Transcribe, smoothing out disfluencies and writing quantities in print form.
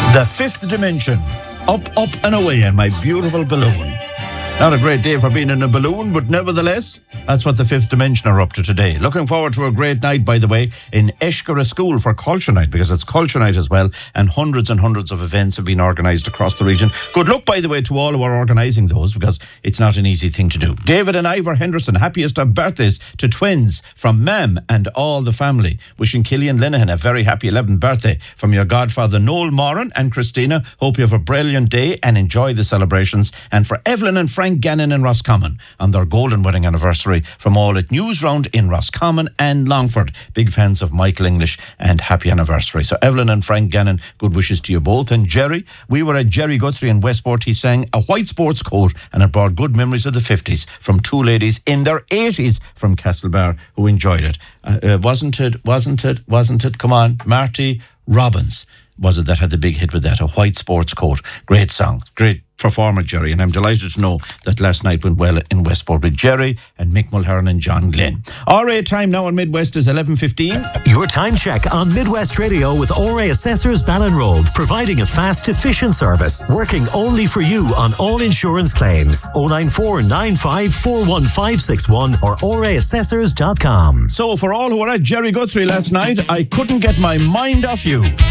The fifth dimension. Up, up and away in my beautiful balloon. Not a great day for being in a balloon, but nevertheless, that's what the fifth dimension are up to today. Looking forward to a great night, by the way, in Eshkara School for Culture Night, because it's Culture Night as well, and hundreds of events have been organised across the region. Good luck, by the way, to all who are organising those, because it's not an easy thing to do. David and Ivor Henderson, happiest of birthdays to twins from Mam and all the family. Wishing Killian Linehan a very happy 11th birthday from your godfather Noel Moran and Christina. Hope you have a brilliant day and enjoy the celebrations. And for Evelyn and Frank Gannon in Roscommon on their golden wedding anniversary from all at Newsround in Roscommon and Longford. Big fans of Michael English and happy anniversary. So Evelyn and Frank Gannon, good wishes to you both. And Jerry, we were at Jerry Guthrie in Westport. He sang a white sports coat and it brought good memories of the 50s from two ladies in their 80s from Castlebar who enjoyed it. Wasn't it? Come on, Marty Robbins was it that had the big hit with that, a white sports coat. Great song, great performer, Jerry, and I'm delighted to know that last night went well in Westport with Jerry and Mick Mulhern and John Glenn. RA time now on Midwest is 11:15. Your time check on Midwest Radio with RA Assessors Ballinroad, providing a fast, efficient service, working only for you on all insurance claims. 094 95 41561 or raassessors.com. So for all who were at Jerry Guthrie last night, I couldn't get my mind off you.